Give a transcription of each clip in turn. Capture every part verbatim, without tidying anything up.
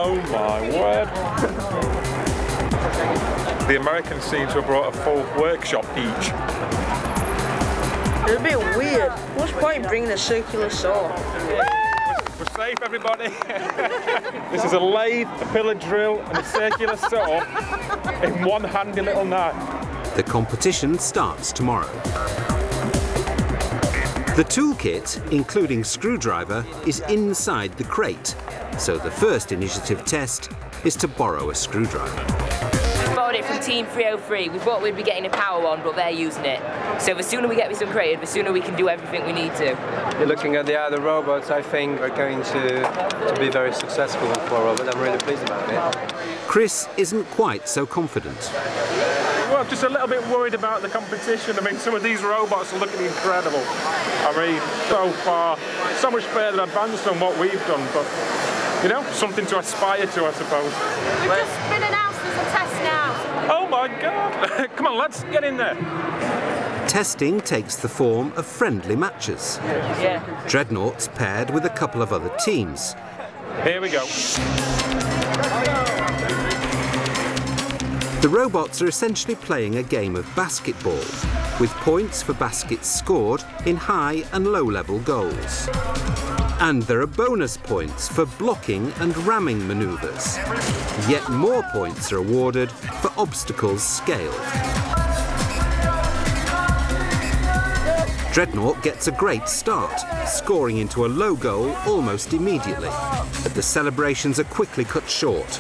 Oh my word. The Americans seem to have brought a full workshop each. It's a bit weird. What's the point in bringing a circular saw? We're safe, everybody. This is a lathe, a pillar drill, and a circular saw in one handy little knife. The competition starts tomorrow. The toolkit, including screwdriver, is inside the crate. So the first initiative test is to borrow a screwdriver. We borrowed it from Team three oh three. We thought we'd be getting a power one, but they're using it. So the sooner we get this uncrated, the sooner we can do everything we need to. You're looking at the other robots, I think are going to, to be very successful in four robot. I'm really pleased about it. Chris isn't quite so confident. Well, I'm just a little bit worried about the competition. I mean, some of these robots are looking incredible. I mean, so far, so much further advanced than what we've done, but, you know, something to aspire to, I suppose. We've just been announced as a test now. Oh my God! Come on, lads, get in there. Testing takes the form of friendly matches. Yeah. Dreadnoughts paired with a couple of other teams. Here we go. The robots are essentially playing a game of basketball, with points for baskets scored in high and low-level goals. And there are bonus points for blocking and ramming manoeuvres. Yet more points are awarded for obstacles scaled. Dreadnought gets a great start, scoring into a low goal almost immediately. But the celebrations are quickly cut short.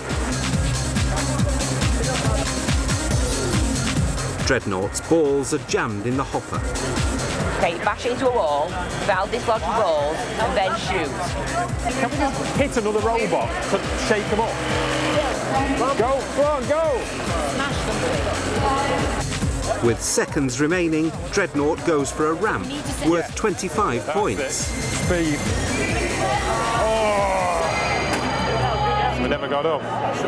Dreadnought's balls are jammed in the hopper. Okay, bash into a wall, without dislodging balls, and then shoot. Can we just hit another robot to shake them up? Go, go on, go! With seconds remaining, Dreadnought goes for a ramp worth twenty-five points. Speed. Oh! We never got up.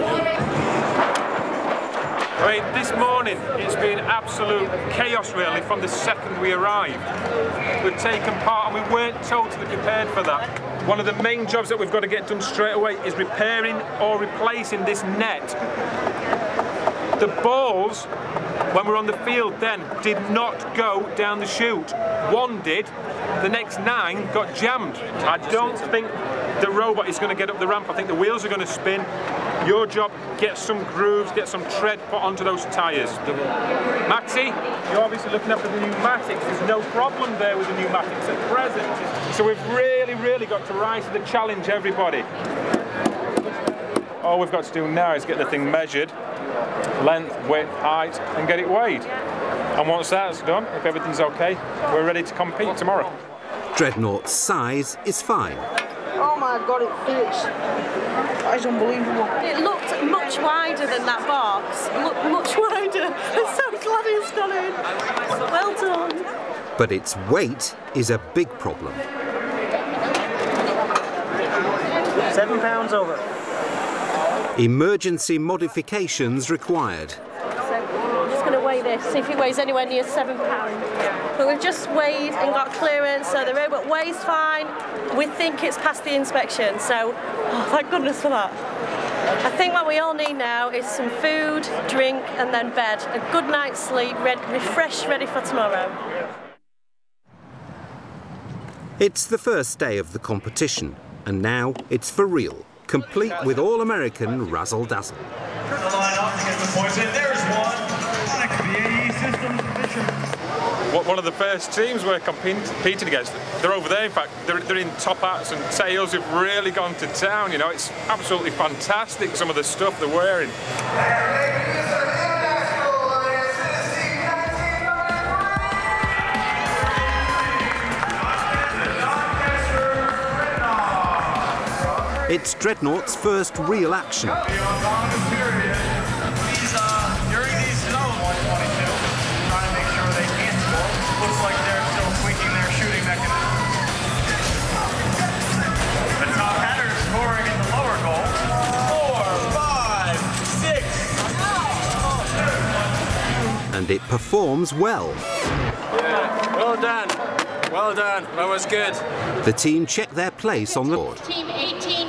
I mean, this morning it's been absolute chaos really from the second we arrived. We've taken part and we weren't totally prepared for that. One of the main jobs that we've got to get done straight away is repairing or replacing this net. The balls, when we're on the field then, did not go down the chute. One did, the next nine got jammed. I don't think the robot is going to get up the ramp. I think the wheels are going to spin. Your job, get some grooves, get some tread put onto those tyres. Maxi, you're obviously looking after the pneumatics. There's no problem there with the pneumatics at present. So we've really, really got to rise to the challenge, everybody. All we've got to do now is get the thing measured, length, width, height, and get it weighed. And once that's done, if everything's okay, we're ready to compete tomorrow. Dreadnought's size is fine. Oh my God, it fits. That is unbelievable. It looked much wider than that box. It looked much wider. I'm so glad it's gone in. Well done. But its weight is a big problem. Seven pounds over. Emergency modifications required. So I'm just going to weigh this, see if it weighs anywhere near seven pounds. But we've just weighed and got clearance, so the robot weighs fine. We think it's passed the inspection, so oh, thank goodness for that. I think what we all need now is some food, drink, and then bed. A good night's sleep, red, refreshed, ready for tomorrow. It's the first day of the competition, and now it's for real, complete with all-American razzle-dazzle. Turn the line up to get the points in. There's one. Next, B A E Systems Fishermen. One of the first teams we're competing against, they're over there, in fact, they're, they're in top hats and tails, who've really gone to town, you know, it's absolutely fantastic, some of the stuff they're wearing. It's Dreadnought's first real action. Looks like they're still tweaking their shooting mechanism. The top header scoring in the lower goal. Four, five, six. And it performs well. Yeah, well done. Well done. That was good. The team check their place on the board. Team eighteen